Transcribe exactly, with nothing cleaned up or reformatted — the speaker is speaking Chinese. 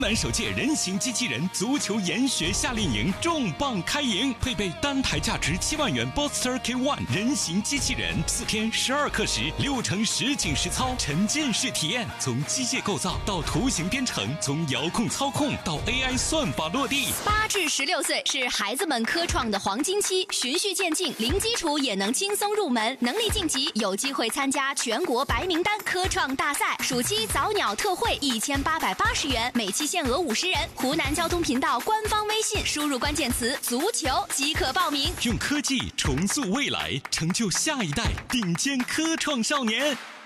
南首届人形机器人足球研学夏令营重磅开营，配备单台价值七万元 Boxster K 一 人形机器人，四天十二课时，六成实景实操，沉浸式体验，从机械构造到图形编程，从遥控操控到 A I 算法落地。 八至十六岁是孩子们科创的黄金期，循序渐进，零基础也能轻松入门，能力晋级有机会参加全国白名单科创大赛。暑期早鸟特惠一千八百八十元，每期限额五十人。湖南交通频道官方微信输入关键词足球即可报名。 用科技重塑未来，成就下一代顶尖科创少年。